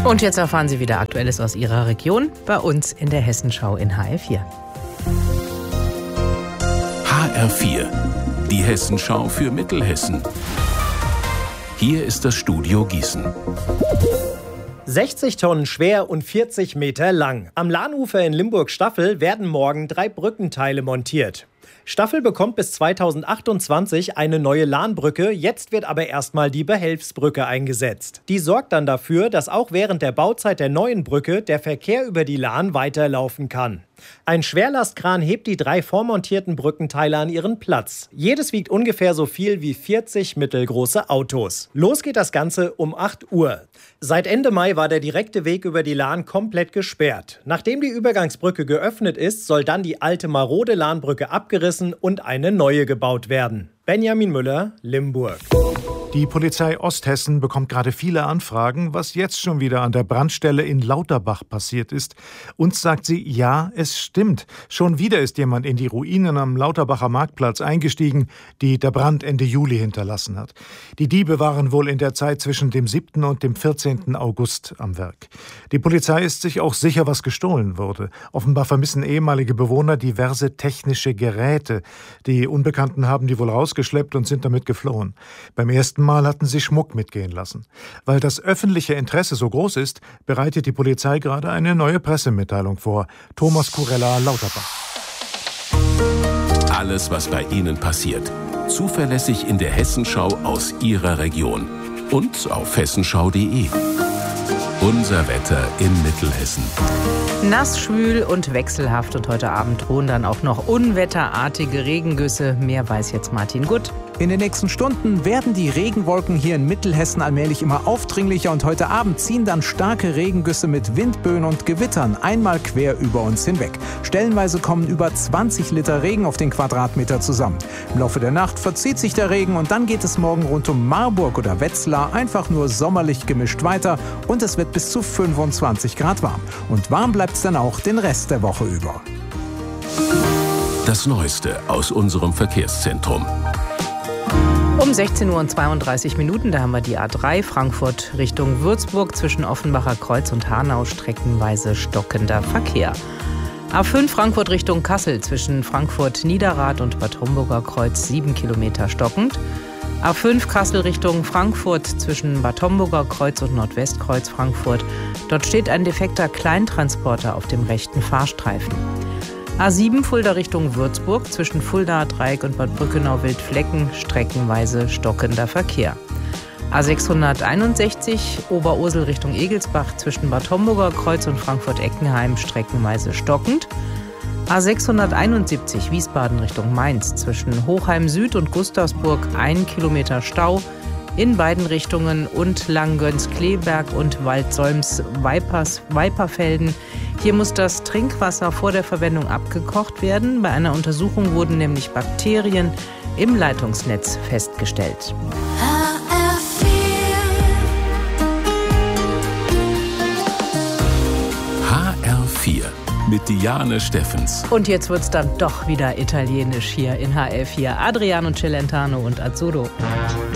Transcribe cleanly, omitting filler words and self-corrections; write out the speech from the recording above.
Und jetzt erfahren Sie wieder Aktuelles aus Ihrer Region bei uns in der Hessenschau in HR4. HR4, die Hessenschau für Mittelhessen. Hier ist das Studio Gießen. 60 Tonnen schwer und 40 Meter lang. Am Lahnufer in Limburg-Staffel werden morgen 3 Brückenteile montiert. Staffel bekommt bis 2028 eine neue Lahnbrücke, jetzt wird aber erstmal die Behelfsbrücke eingesetzt. Die sorgt dann dafür, dass auch während der Bauzeit der neuen Brücke der Verkehr über die Lahn weiterlaufen kann. Ein Schwerlastkran hebt die 3 vormontierten Brückenteile an ihren Platz. Jedes wiegt ungefähr so viel wie 40 mittelgroße Autos. Los geht das Ganze um 8 Uhr. Seit Ende Mai war der direkte Weg über die Lahn komplett gesperrt. Nachdem die Übergangsbrücke geöffnet ist, soll dann die alte marode Lahnbrücke abgerissen und eine neue gebaut werden. Benjamin Müller, Limburg. Die Polizei Osthessen bekommt gerade viele Anfragen, was jetzt schon wieder an der Brandstelle in Lauterbach passiert ist. Uns sagt sie, ja, es stimmt. Schon wieder ist jemand in die Ruinen am Lauterbacher Marktplatz eingestiegen, die der Brand Ende Juli hinterlassen hat. Die Diebe waren wohl in der Zeit zwischen dem 7. und dem 14. August am Werk. Die Polizei ist sich auch sicher, was gestohlen wurde. Offenbar vermissen ehemalige Bewohner diverse technische Geräte. Die Unbekannten haben die wohl rausgeschleppt und sind damit geflohen. Beim ersten Mal hatten sie Schmuck mitgehen lassen. Weil das öffentliche Interesse so groß ist, bereitet die Polizei gerade eine neue Pressemitteilung vor. Thomas Kurella, Lauterbach. Alles, was bei Ihnen passiert. Zuverlässig in der Hessenschau aus Ihrer Region. Und auf hessenschau.de. Unser Wetter in Mittelhessen. Nass, schwül und wechselhaft und heute Abend drohen dann auch noch unwetterartige Regengüsse. Mehr weiß jetzt Martin Gutt. In den nächsten Stunden werden die Regenwolken hier in Mittelhessen allmählich immer aufdringlicher und heute Abend ziehen dann starke Regengüsse mit Windböen und Gewittern einmal quer über uns hinweg. Stellenweise kommen über 20 Liter Regen auf den Quadratmeter zusammen. Im Laufe der Nacht verzieht sich der Regen und dann geht es morgen rund um Marburg oder Wetzlar einfach nur sommerlich gemischt weiter und es wird bis zu 25 Grad warm. Und warm bleibt es dann auch den Rest der Woche über. Das Neueste aus unserem Verkehrszentrum. Um 16:32 Uhr, da haben wir die A3 Frankfurt Richtung Würzburg zwischen Offenbacher Kreuz und Hanau streckenweise stockender Verkehr. A5 Frankfurt Richtung Kassel zwischen Frankfurt Niederrad und Bad Homburger Kreuz 7 Kilometer stockend. A5 Kassel Richtung Frankfurt zwischen Bad Homburger Kreuz und Nordwestkreuz Frankfurt. Dort steht ein defekter Kleintransporter auf dem rechten Fahrstreifen. A7 Fulda Richtung Würzburg zwischen Fuldaer Dreieck und Bad Brückenau-Wildflecken streckenweise stockender Verkehr. A661 Oberursel Richtung Egelsbach zwischen Bad Homburger Kreuz und Frankfurt-Eckenheim streckenweise stockend. A671 Wiesbaden Richtung Mainz zwischen Hochheim Süd und Gustavsburg 1 Kilometer Stau in beiden Richtungen und Langgöns-Kleberg und Waldsolms-Weiperfelden. Hier muss das Trinkwasser vor der Verwendung abgekocht werden. Bei einer Untersuchung wurden nämlich Bakterien im Leitungsnetz festgestellt. HR4 mit Diane Steffens. Und jetzt wird's dann doch wieder italienisch hier in HR4. Adriano Celentano und Azzurro.